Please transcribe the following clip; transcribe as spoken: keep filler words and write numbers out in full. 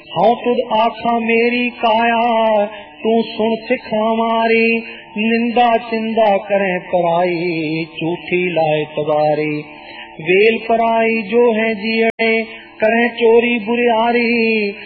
हाँ तुद आखा मेरी काया, तू सुन सिख हमारी, निंदा चिंदा करें पराई, झूठी लाए तबारी। वेल पराई जो है जिये, करें चोरी बुरियारी,